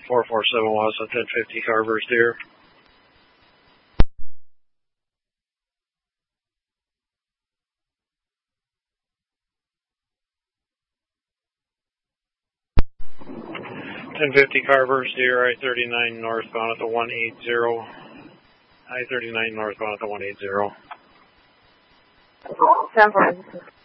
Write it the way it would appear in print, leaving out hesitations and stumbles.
447 West on 1050 Carver's Deer. Carver's Deer, I-39 northbound at the 180. I-39 northbound at the 180. 10-4.